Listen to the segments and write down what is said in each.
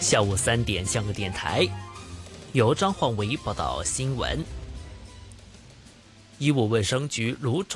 下午3点，香港电台由张焕维报道新闻。医务卫生局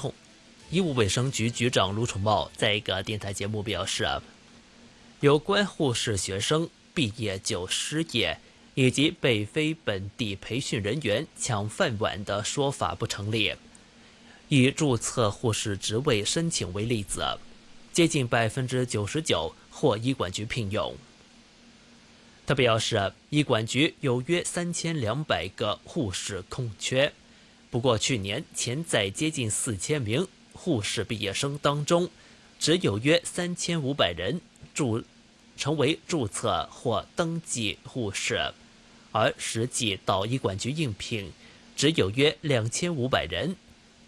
局长卢宠茂在一个电台节目表示，有关护士学生毕业就失业以及被非本地培训人员抢饭碗的说法不成立。以注册护士职位申请为例子，接近99%获医管局聘用。他表示，医管局有约3200个护士空缺，不过去年潜在接近4000名护士毕业生当中，只有约3500人成为注册或登记护士，而实际到医管局应聘只有约2500人。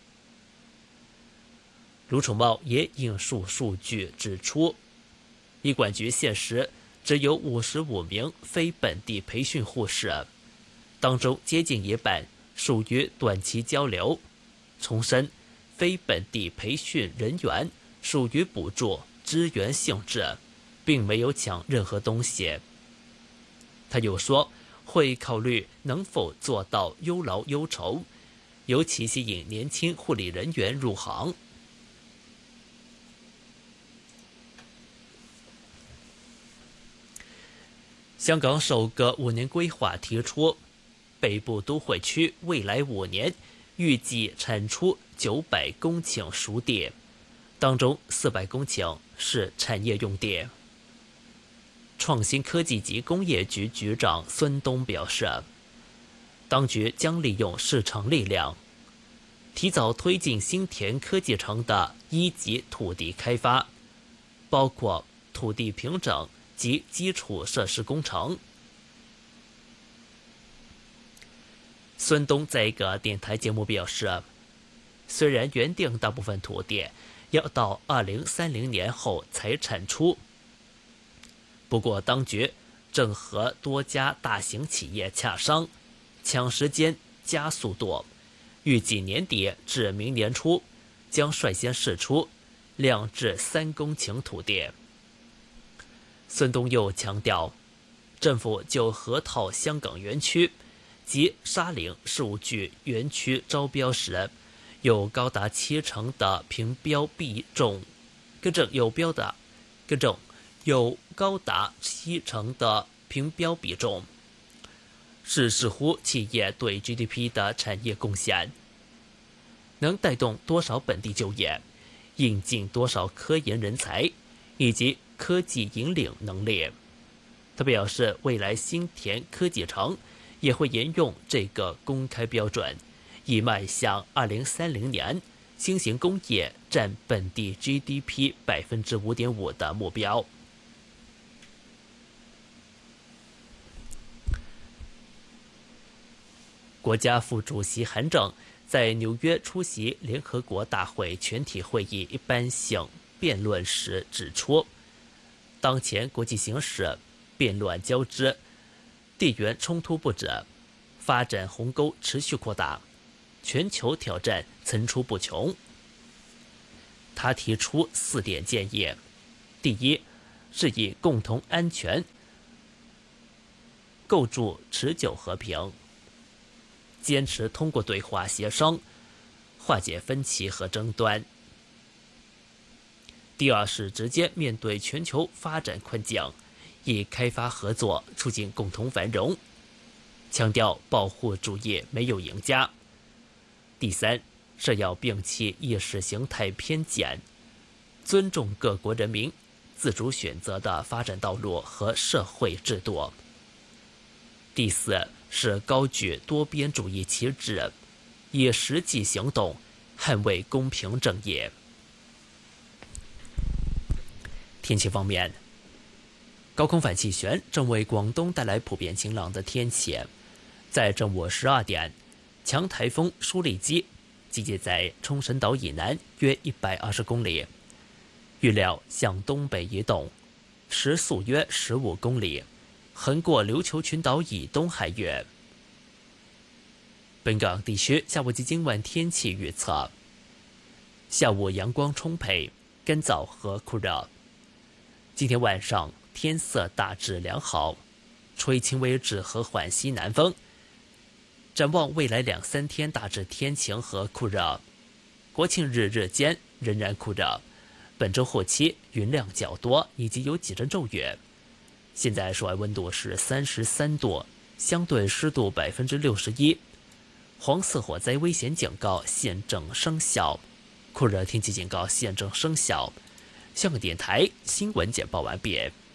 卢宠茂也引述数据指出，医管局现时只有55名非本地培训护士，当中接近一半属于短期交流。重申，非本地培训人员属于补助支援性质，并没有抢任何东西。他又说，会考虑能否做到优劳优酬，尤其吸引年轻护理人员入行。香港首个5年规划提出，北部都会区未来5年预计产出900公顷熟地，当中400公顷是产业用地。创新科技及工业局局长孙东表示，当局将利用市场力量，提早推进新田科技城的1级土地开发，包括土地平整及基础设施工程。孙东在一个电台节目表示，虽然原定大部分土地要到2030年后才产出，不过当局正和多家大型企业洽商，抢时间加速度，预计年底至明年初将率先释出2至3公顷土地。孙东又强调，政府就河套香港园区及沙岭数据园区招标时，有高达70%的评标比重，有高达70%的评标比重，是视乎企业对 GDP 的产业贡献，能带动多少本地就业，引进多少科研人才，以及科技引领能力。他表示，未来新田科技城也会沿用这个公开标准，以迈向2030年新型工业占本地 GDP 5.5% 的目标。国家副主席韩正在纽约出席联合国大会全体会议一般性辩论时指出，当前国际形势变乱交织，地缘冲突不止，发展鸿沟持续扩大，全球挑战层出不穷。他提出4点建议：第一，是以共同安全构筑持久和平，坚持通过对话协商化解分歧和争端。第二是直接面对全球发展困境，以开发合作促进共同繁荣，强调保护主义没有赢家。第三是要摒弃意识形态偏见，尊重各国人民自主选择的发展道路和社会制度。第四是高举多边主义旗帜，以实际行动捍卫公平正义。天气方面，高空反气旋正为广东带来普遍晴朗的天气。在正午12点，强台风舒利基集结在冲绳岛以南约120公里，预料向东北移动，时速约15公里，横过琉球群岛以东海域。本港地区下午及今晚天气预测：下午阳光充沛，干燥和酷热。今天晚上天色大致良好， 吹轻微至和缓西南风。展望未来2-3天，大致天晴和酷热。国庆日日间仍然酷热，本周后期云量较多，以及有几阵骤雨。现在室外温度是33度，相对湿度61%。黄色火灾危险警告现正生效，酷热天气警告现正生效。香港电台新闻简报完毕。